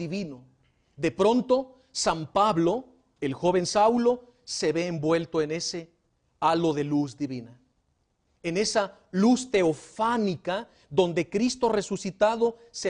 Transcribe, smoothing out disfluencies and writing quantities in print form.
divino. De pronto, San Pablo, el joven Saulo, se ve envuelto en ese halo de luz divina, en esa luz teofánica donde Cristo resucitado se